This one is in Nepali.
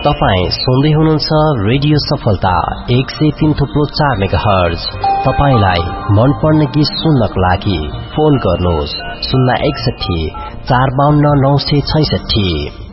तपाईं सुन्दै हुनुहुन्छ रेडियो सफलता 103.4 मेगाहर्ज। तपाईंलाई मनपर्ने गीत सुन्नको लागि फोन गर्नुहोस् 061 452 966।